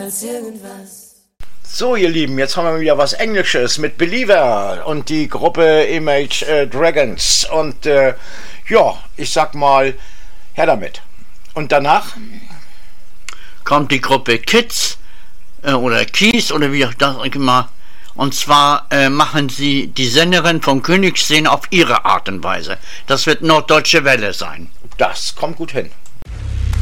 als irgendwas. So, ihr Lieben, jetzt haben wir wieder was Englisches mit Believer und die Gruppe Image Dragons. Und ja, ich sag mal, her damit. Und danach kommt die Gruppe Kids oder Kies oder wie auch das immer. Und zwar machen sie die Sängerin von Königsszene auf ihre Art und Weise. Das wird Norddeutsche Welle sein. Das kommt gut hin.